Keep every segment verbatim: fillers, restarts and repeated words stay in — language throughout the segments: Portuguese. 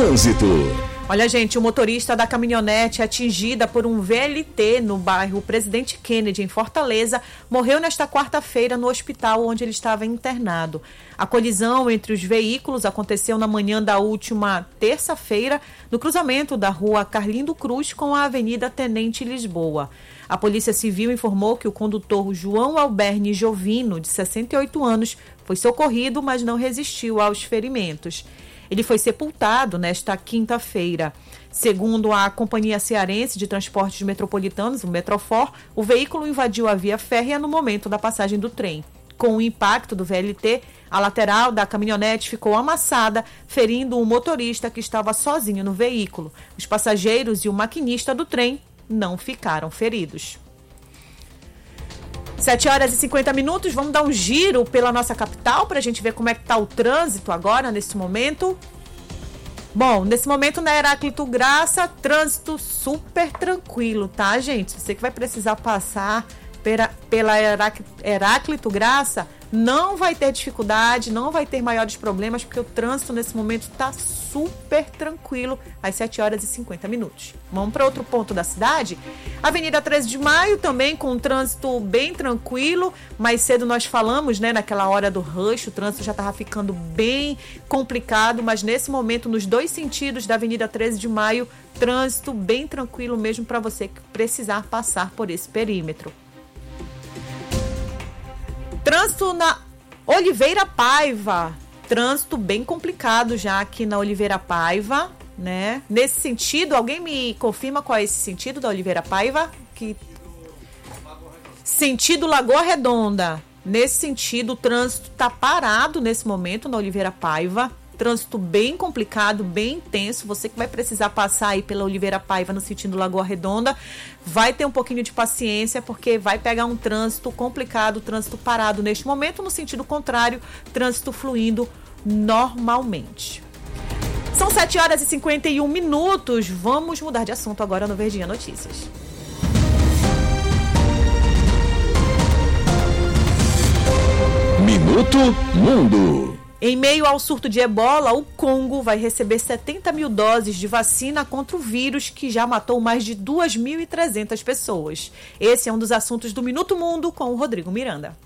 Trânsito. Olha, gente, o motorista da caminhonete atingida por um V L T no bairro Presidente Kennedy, em Fortaleza, morreu nesta quarta-feira no hospital onde ele estava internado. A colisão entre os veículos aconteceu na manhã da última terça-feira, no cruzamento da rua Carlindo Cruz com a Avenida Tenente Lisboa. A Polícia Civil informou que o condutor João Alberne Jovino, de sessenta e oito anos, foi socorrido, mas não resistiu aos ferimentos. Ele foi sepultado nesta quinta-feira. Segundo a Companhia Cearense de Transportes Metropolitanos, o Metrofor, o veículo invadiu a via férrea no momento da passagem do trem. Com o impacto do V L T, a lateral da caminhonete ficou amassada, ferindo um motorista que estava sozinho no veículo. Os passageiros e o maquinista do trem não ficaram feridos. sete horas e cinquenta minutos, vamos dar um giro pela nossa capital para a gente ver como é que está o trânsito agora, nesse momento. Bom, nesse momento na Heráclito Graça, trânsito super tranquilo, tá, gente? Você que vai precisar passar pela, pela Heráclito Graça, não vai ter dificuldade, não vai ter maiores problemas, porque o trânsito nesse momento está super tranquilo, às sete horas e cinquenta minutos. Vamos para outro ponto da cidade. Avenida treze de maio, também com um trânsito bem tranquilo. Mais cedo nós falamos, né, naquela hora do rush, o trânsito já estava ficando bem complicado, mas nesse momento, nos dois sentidos da Avenida treze de maio, trânsito bem tranquilo mesmo para você que precisar passar por esse perímetro. Trânsito na Oliveira Paiva, trânsito bem complicado já aqui na Oliveira Paiva, né? Nesse sentido, alguém me confirma qual é esse sentido da Oliveira Paiva? Que... Sentido Lagoa Redonda. Nesse sentido, o trânsito está parado nesse momento na Oliveira Paiva. Trânsito bem complicado, bem intenso. Você que vai precisar passar aí pela Oliveira Paiva no sentido Lagoa Redonda, vai ter um pouquinho de paciência, porque vai pegar um trânsito complicado, trânsito parado neste momento. No sentido contrário, trânsito fluindo normalmente. São sete horas e cinquenta e um minutos. Vamos mudar de assunto agora no Verdinha Notícias. Minuto Mundo. Em meio ao surto de ebola, o Congo vai receber setenta mil doses de vacina contra o vírus que já matou mais de duas mil e trezentas pessoas. Esse é um dos assuntos do Minuto Mundo com o Rodrigo Miranda.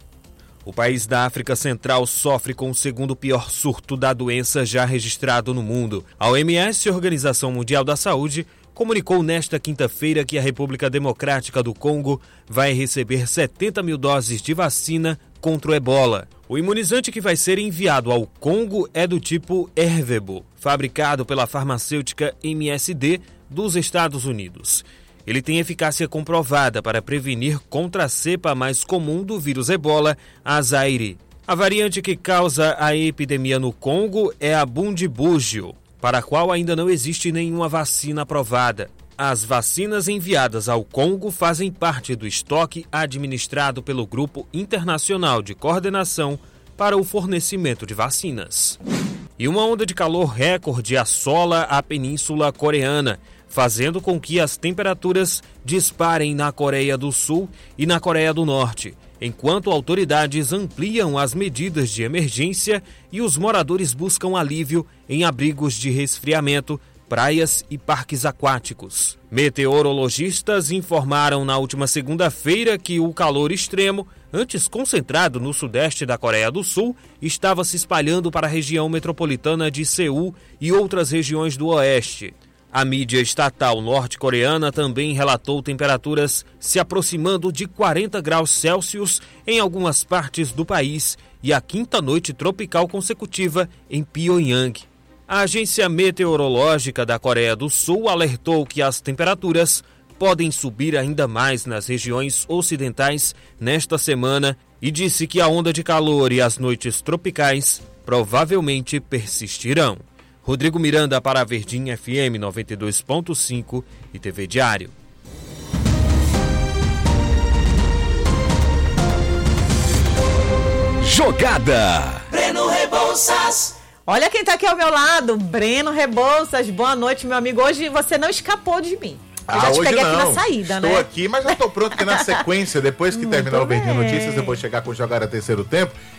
O país da África Central sofre com o segundo pior surto da doença já registrado no mundo. A O M S, Organização Mundial da Saúde, comunicou nesta quinta-feira que a República Democrática do Congo vai receber setenta mil doses de vacina contra o ebola. O imunizante que vai ser enviado ao Congo é do tipo Ervebo, fabricado pela farmacêutica M S D dos Estados Unidos. Ele tem eficácia comprovada para prevenir contra a cepa mais comum do vírus ebola, a Zaire. A variante que causa a epidemia no Congo é a Bundibugyo, para a qual ainda não existe nenhuma vacina aprovada. As vacinas enviadas ao Congo fazem parte do estoque administrado pelo Grupo Internacional de Coordenação para o Fornecimento de Vacinas. E uma onda de calor recorde assola a Península Coreana, fazendo com que as temperaturas disparem na Coreia do Sul e na Coreia do Norte, enquanto autoridades ampliam as medidas de emergência e os moradores buscam alívio em abrigos de resfriamento, praias e parques aquáticos. Meteorologistas informaram na última segunda-feira que o calor extremo, antes concentrado no sudeste da Coreia do Sul, estava se espalhando para a região metropolitana de Seul e outras regiões do oeste. A mídia estatal norte-coreana também relatou temperaturas se aproximando de quarenta graus Celsius em algumas partes do país e a quinta noite tropical consecutiva em Pyongyang. A Agência Meteorológica da Coreia do Sul alertou que as temperaturas podem subir ainda mais nas regiões ocidentais nesta semana e disse que a onda de calor e as noites tropicais provavelmente persistirão. Rodrigo Miranda para a Verdinha F M noventa e dois ponto cinco e T V Diário. Jogada. Breno Rebouças. Olha quem tá aqui ao meu lado, Breno Rebouças. Boa noite, meu amigo. Hoje você não escapou de mim. Eu ah, já te hoje peguei não. aqui na saída, Estou né? aqui, mas já estou pronto, porque na sequência, depois que Muito terminar o Verdinha bem. Notícias, eu vou chegar com Jogada Terceiro Tempo.